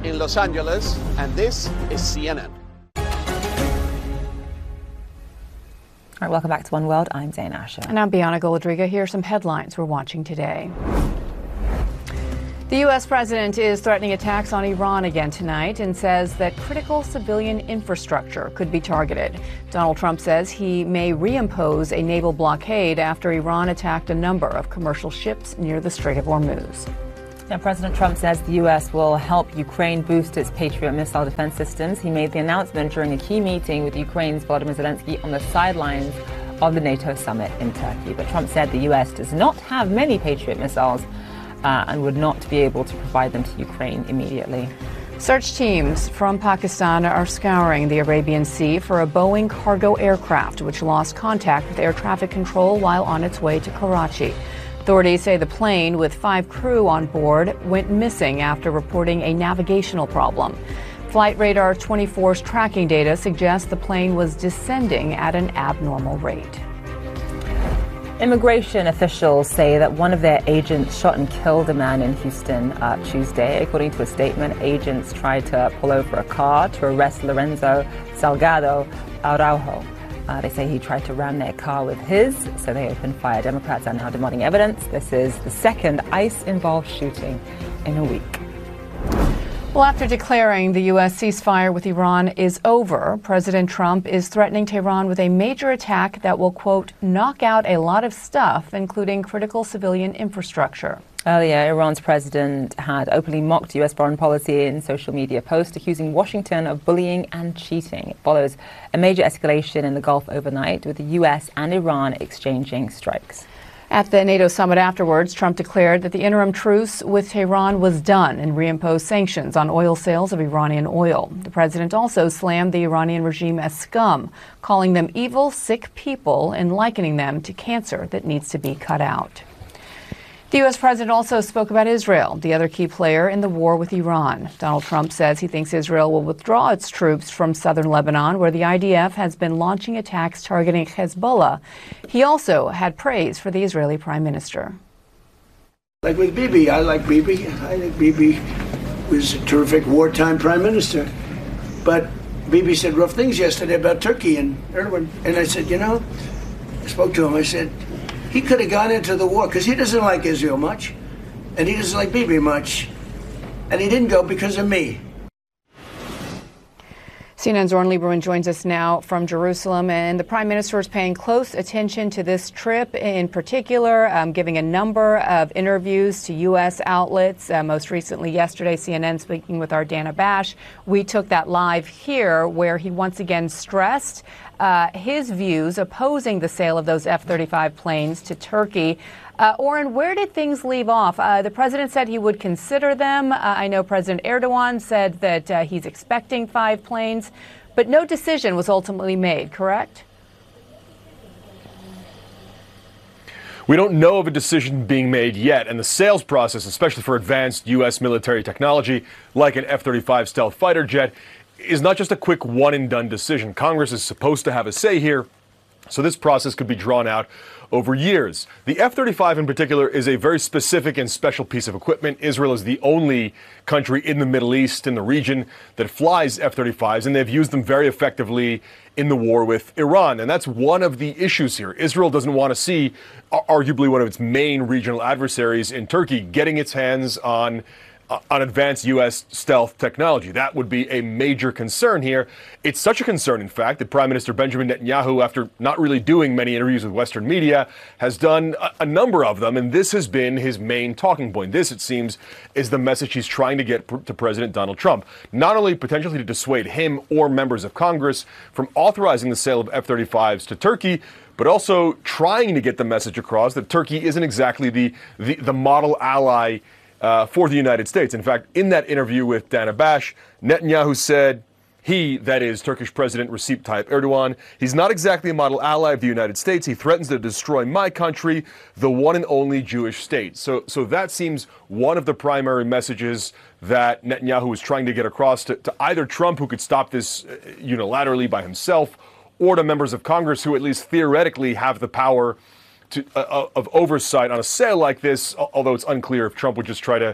in Los Angeles, and this is CNN. All right, welcome back to One World. I'm Dana Asher. And I'm Bianca Goldriga. Here are some headlines we're watching today. The U.S. president is threatening attacks on Iran again tonight and says that critical civilian infrastructure could be targeted. Donald Trump says he may reimpose a naval blockade after Iran attacked a number of commercial ships near the Strait of Hormuz. Now, President Trump says the U.S. will help Ukraine boost its Patriot missile defense systems. He made the announcement during a key meeting with Ukraine's Volodymyr Zelensky on the sidelines of the NATO summit in Turkey. But Trump said the U.S. does not have many Patriot missiles and would not be able to provide them to Ukraine immediately. Search teams from Pakistan are scouring the Arabian Sea for a Boeing cargo aircraft which lost contact with air traffic control while on its way to Karachi. Authorities say the plane with 5 crew on board went missing after reporting a navigational problem. Flight Radar 24's tracking data suggests the plane was descending at an abnormal rate. Immigration officials say that one of their agents shot and killed a man in Houston Tuesday. According to a statement, agents tried to pull over a car to arrest Lorenzo Salgado Araujo. They say he tried to ram their car with his, so they opened fire. Democrats are now demanding evidence. This is the second ICE-involved shooting in a week. Well, after declaring the U.S. ceasefire with Iran is over, President Trump is threatening Tehran with a major attack that will, quote, knock out a lot of stuff, including critical civilian infrastructure. Earlier, Iran's president had openly mocked U.S. foreign policy in social media posts, accusing Washington of bullying and cheating. It follows a major escalation in the Gulf overnight, with the U.S. and Iran exchanging strikes. At the NATO summit afterwards, Trump declared that the interim truce with Tehran was done and reimposed sanctions on oil sales of Iranian oil. The president also slammed the Iranian regime as scum, calling them evil, sick people and likening them to cancer that needs to be cut out. The U.S. president also spoke about Israel, the other key player in the war with Iran. Donald Trump says he thinks Israel will withdraw its troops from southern Lebanon, where the IDF has been launching attacks targeting Hezbollah. He also had praise for the Israeli prime minister. Like with Bibi, I like Bibi. I think Bibi was a terrific wartime prime minister. But Bibi said rough things yesterday about Turkey and Erdogan. And I said, I spoke to him, I said, he could have gone into the war because he doesn't like Israel much, and he doesn't like Bibi much, and he didn't go because of me. CNN's Oren Lieberman joins us now from Jerusalem, and the Prime Minister is paying close attention to this trip in particular, giving a number of interviews to U.S. outlets. Most recently yesterday, CNN speaking with our Dana Bash. We took that live here, where he once again stressed his views opposing the sale of those F-35 planes to Turkey. Oren, where did things leave off? The president said he would consider them. I know President Erdogan said that he's expecting 5 planes, but no decision was ultimately made, correct? We don't know of a decision being made yet, and the sales process, especially for advanced U.S. military technology like an F-35 stealth fighter jet, is not just a quick one-and-done decision. Congress is supposed to have a say here, so this process could be drawn out over years. The F-35 in particular is a very specific and special piece of equipment. Israel is the only country in the Middle East, in the region, that flies F-35s, and they've used them very effectively in the war with Iran. And that's one of the issues here. Israel doesn't want to see, arguably one of its main regional adversaries in Turkey, getting its hands on advanced U.S. stealth technology. That would be a major concern here. It's such a concern, in fact, that Prime Minister Benjamin Netanyahu, after not really doing many interviews with Western media, has done a number of them, and this has been his main talking point. This, it seems, is the message he's trying to get to President Donald Trump. Not only potentially to dissuade him or members of Congress from authorizing the sale of F-35s to Turkey, but also trying to get the message across that Turkey isn't exactly the model ally for the United States. In fact, in that interview with Dana Bash, Netanyahu said he, that is Turkish President Recep Tayyip Erdogan, he's not exactly a model ally of the United States. He threatens to destroy my country, the one and only Jewish state. So that seems one of the primary messages that Netanyahu is trying to get across to either Trump, who could stop this unilaterally by himself, or to members of Congress who at least theoretically have the power of oversight on a sale like this, although it's unclear if Trump would just try to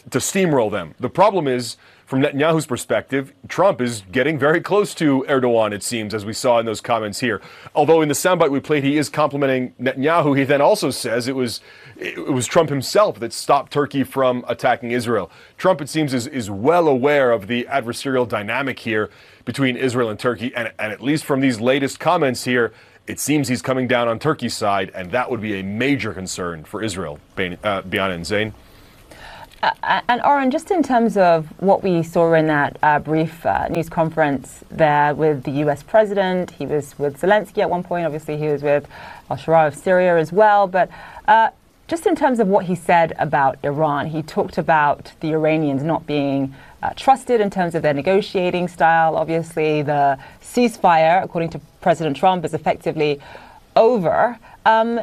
to steamroll them. The problem is, from Netanyahu's perspective, Trump is getting very close to Erdogan, it seems, as we saw in those comments here. Although in the soundbite we played, he is complimenting Netanyahu. He then also says it was Trump himself that stopped Turkey from attacking Israel. Trump, it seems, is well aware of the adversarial dynamic here between Israel and Turkey. And at least from these latest comments here, it seems he's coming down on Turkey's side, and that would be a major concern for Israel. Bianna and Zain. And Oren, just in terms of what we saw in that brief news conference there with the U.S. president, he was with Zelensky at one point. Obviously, he was with al-Shara of Syria as well. But just in terms of what he said about Iran, he talked about the Iranians not being trusted in terms of their negotiating style. Obviously, the ceasefire, according to President Trump, is effectively over.